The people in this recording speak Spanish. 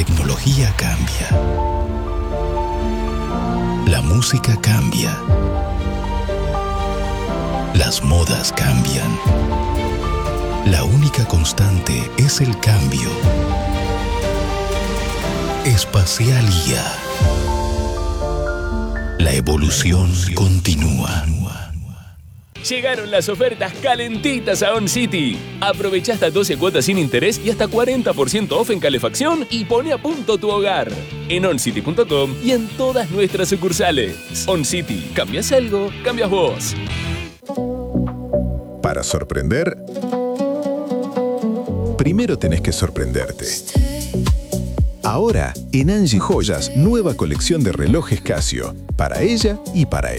tecnología cambia. La música cambia. Las modas cambian. La única constante es el cambio. Espacialía. La evolución continúa. Llegaron las ofertas calentitas a OnCity. Aprovecha hasta 12 cuotas sin interés y hasta 40% off en calefacción y pone a punto tu hogar. En oncity.com y en todas nuestras sucursales. OnCity. ¿Cambias algo? Cambias vos. Para sorprender, primero tenés que sorprenderte. Ahora, en Angie Joyas, nueva colección de relojes Casio. Para ella y para él.